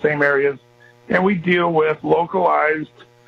same areas, and we deal with localized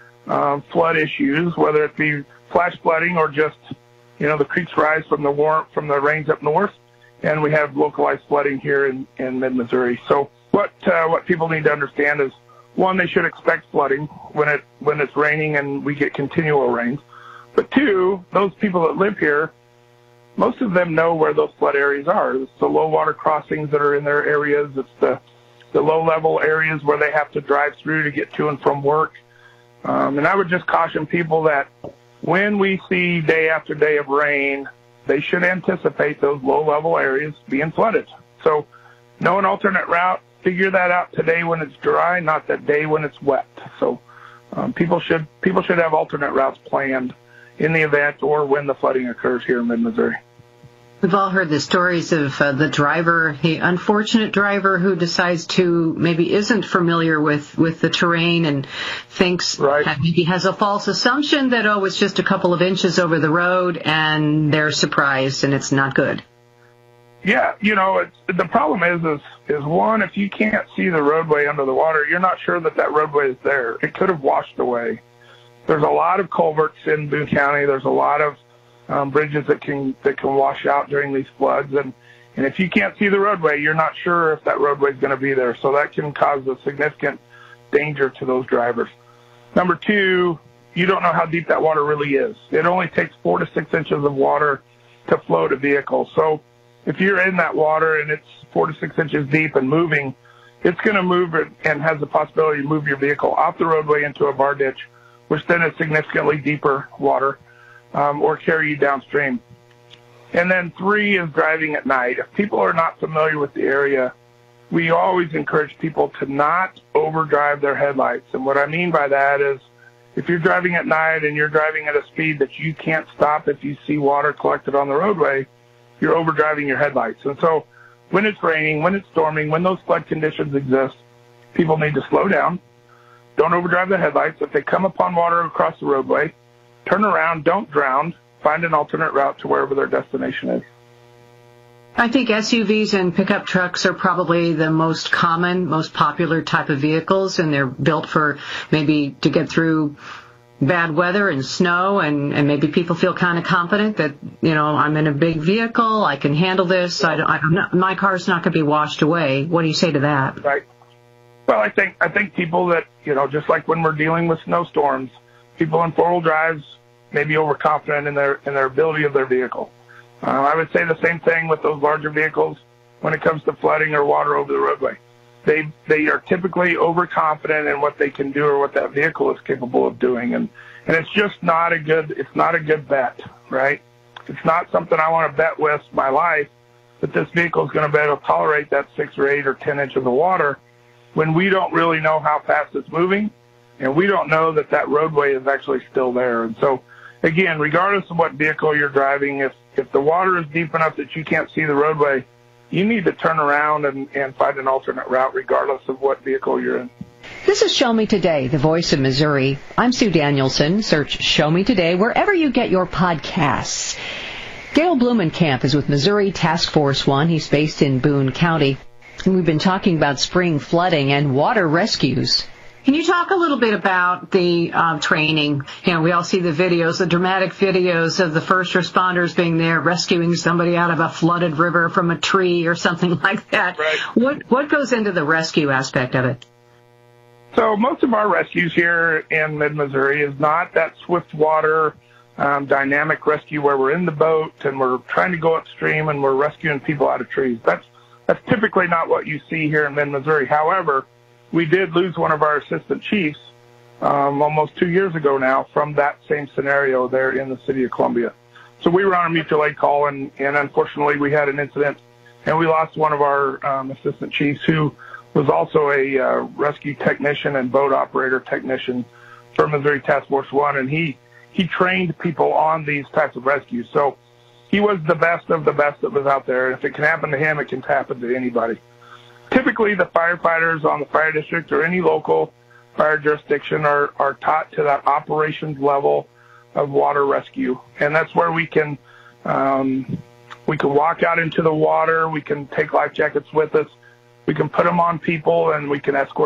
flood issues, whether it be flash flooding or just, the creeks rise from the rains up north, and we have localized flooding here in mid-Missouri. So what people need to understand is, one, they should expect flooding when it's raining and we get continual rains. But two, those people that live here, most of them know where those flood areas are. It's the low water crossings that are in their areas. It's the low-level areas where they have to drive through to get to and from work. And I would just caution people that when we see day after day of rain, they should anticipate those low-level areas being flooded. So know an alternate route. Figure that out today when it's dry, not that day when it's wet. So people should have alternate routes planned in the event or when the flooding occurs here in mid-Missouri. We've all heard the stories of the unfortunate driver who decides to maybe isn't familiar with the terrain and thinks maybe has a false assumption that, it's just a couple of inches over the road, and they're surprised and it's not good. Yeah, the problem is one, if you can't see the roadway under the water, you're not sure that roadway is there. It could have washed away. There's a lot of culverts in Boone County. There's a lot of bridges that can wash out during these floods, and if you can't see the roadway, you're not sure if that roadway is going to be there. So that can cause a significant danger to those drivers. Number two, you don't know how deep that water really is. It only takes 4 to 6 inches of water to float a vehicle. So if you're in that water and it's 4 to 6 inches deep and moving, it's going to move it and has the possibility to move your vehicle off the roadway into a bar ditch, which then is significantly deeper water, or carry you downstream. And then 3 is driving at night. If people are not familiar with the area, we always encourage people to not overdrive their headlights. And what I mean by that is, if you're driving at night and you're driving at a speed that you can't stop if you see water collected on the roadway, you're overdriving your headlights. And so when it's raining, when it's storming, when those flood conditions exist, people need to slow down. Don't overdrive the headlights. If they come upon water across the roadway, turn around, don't drown, find an alternate route to wherever their destination is. I think SUVs and pickup trucks are probably the most common, most popular type of vehicles, and they're built for maybe to get through bad weather and snow, and maybe people feel kind of confident that, I'm in a big vehicle, I can handle this, my car's not going to be washed away. What do you say to that? Right. Well, I think people that, just like when we're dealing with snowstorms, people in four-wheel drives may be overconfident in their ability of their vehicle. I would say the same thing with those larger vehicles when it comes to flooding or water over the roadway. They are typically overconfident in what they can do or what that vehicle is capable of doing, and it's just not a good bet, right? It's not something I want to bet with my life that this vehicle is going to be able to tolerate that 6 or 8 or 10 inches of water when we don't really know how fast it's moving, and we don't know that roadway is actually still there. And so, again, regardless of what vehicle you're driving, if the water is deep enough that you can't see the roadway, you need to turn around and find an alternate route regardless of what vehicle you're in. This is Show Me Today, the voice of Missouri. I'm Sue Danielson. Search Show Me Today wherever you get your podcasts. Gail Blumenkamp is with Missouri Task Force 1. He's based in Boone County. And we've been talking about spring flooding and water rescues. Can you talk a little bit about the training? We all see the videos, the dramatic videos of the first responders being there rescuing somebody out of a flooded river from a tree or something like that. Right. What goes into the rescue aspect of it? So most of our rescues here in mid-Missouri is not that swift water dynamic rescue where we're in the boat and we're trying to go upstream and we're rescuing people out of trees. That's typically not what you see here in mid-Missouri. However, we did lose one of our assistant chiefs almost 2 years ago now from that same scenario there in the city of Columbia. So we were on a mutual aid call, and unfortunately we had an incident, and we lost one of our assistant chiefs who was also a rescue technician and boat operator technician for Missouri Task Force 1, and he trained people on these types of rescues. So he was the best of the best that was out there. If it can happen to him, it can happen to anybody. Typically, the firefighters on the fire district or any local fire jurisdiction are taught to that operations level of water rescue, and that's where we can walk out into the water, we can take life jackets with us, we can put them on people, and we can escort